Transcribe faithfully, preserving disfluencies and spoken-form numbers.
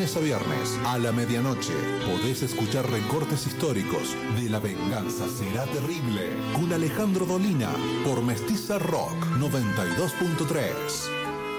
lunes a viernes a la medianoche podés escuchar recortes históricos de La venganza será terrible con Alejandro Dolina por Mestiza Rock noventa y dos punto tres.